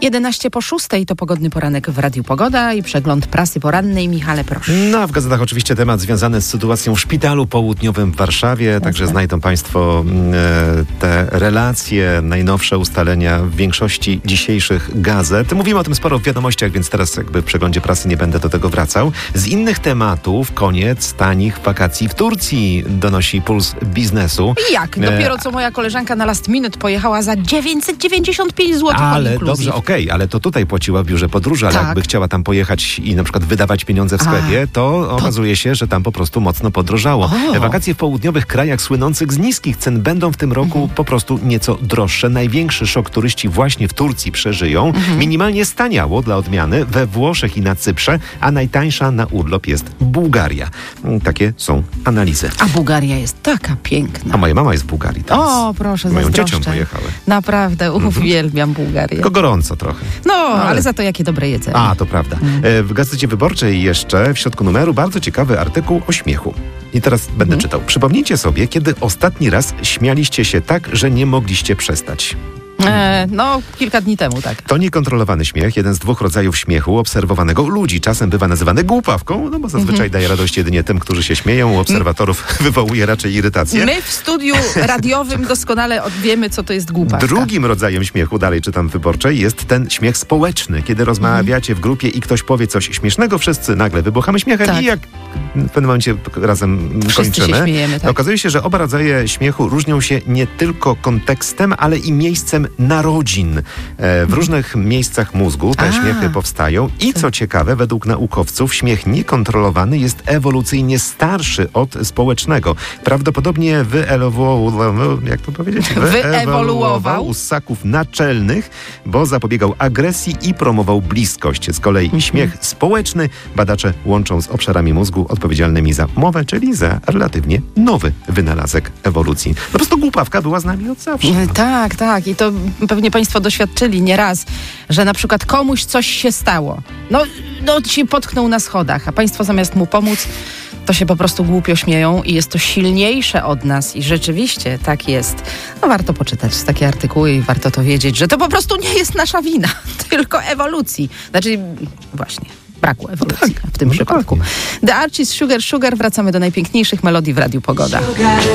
11:06 to pogodny poranek w Radiu Pogoda i przegląd prasy porannej. Michale, proszę. No, a w gazetach oczywiście temat związany z sytuacją w szpitalu południowym w Warszawie. Także znajdą Państwo te relacje, najnowsze ustalenia w większości dzisiejszych gazet. Mówimy o tym sporo w wiadomościach, więc teraz jakby w przeglądzie prasy nie będę do tego wracał. Z innych tematów koniec tanich wakacji w Turcji, donosi Puls Biznesu. Jak? Dopiero co moja koleżanka na last minute pojechała za 995 zł. Ale dobrze, okej, ale to tutaj płaciła w biurze podróży, ale jakby chciała tam pojechać i na przykład wydawać pieniądze w sklepie, to okazuje się, że tam po prostu mocno podrożało. Wakacje w południowych krajach słynących z niskich cen będą w tym roku po prostu nieco droższe. Największy szok turyści właśnie w Turcji przeżyją. Minimalnie staniało dla odmiany we Włoszech i na Cyprze, a najtańsza na urlop jest Bułgaria. Takie są analizy. A Bułgaria jest taka piękna. A moja mama jest w Bułgarii teraz. O, proszę, moją zazdroszczę. ciocią pojechały. Naprawdę, uwielbiam Bułgarię. Tylko gorąco trochę. No, ale za to jakie dobre jedzenie. A, to prawda. W Gazecie Wyborczej jeszcze w środku numeru bardzo ciekawy artykuł o śmiechu. I teraz będę czytał. Przypomnijcie sobie, kiedy ostatni raz śmialiście się tak, że nie mogliście przestać. Kilka dni temu, tak. To niekontrolowany śmiech, jeden z dwóch rodzajów śmiechu obserwowanego u ludzi. Czasem bywa nazywany głupawką, no bo zazwyczaj daje radość jedynie tym, którzy się śmieją. U obserwatorów wywołuje raczej irytację. My w studiu radiowym doskonale wiemy, co to jest głupawka. Drugim rodzajem śmiechu, dalej czytam w Wyborczej, jest ten śmiech społeczny. Kiedy rozmawiacie w grupie i ktoś powie coś śmiesznego, wszyscy nagle wybuchamy śmiechem i jak w pewnym momencie razem kończymy, się śmiejemy, tak. Okazuje się, że oba rodzaje śmiechu różnią się nie tylko kontekstem, ale i miejscem narodzin. W różnych miejscach mózgu te śmiechy powstają i co ciekawe, według naukowców śmiech niekontrolowany jest ewolucyjnie starszy od społecznego. Prawdopodobnie wyewoluował u ssaków naczelnych, bo zapobiegał agresji i promował bliskość. Z kolei śmiech społeczny badacze łączą z obszarami mózgu odpowiedzialnymi za mowę, czyli za relatywnie nowy wynalazek ewolucji. Po prostu głupawka była z nami od zawsze. Tak. I to pewnie Państwo doświadczyli nieraz, że na przykład komuś coś się stało. No ci potknął na schodach, a Państwo zamiast mu pomóc, to się po prostu głupio śmieją i jest to silniejsze od nas i rzeczywiście tak jest. No warto poczytać takie artykuły i warto to wiedzieć, że to po prostu nie jest nasza wina, tylko ewolucji. Znaczy właśnie braku ewolucji w tym przypadku. The Archies, Sugar, wracamy do najpiękniejszych melodii w Radiu Pogoda.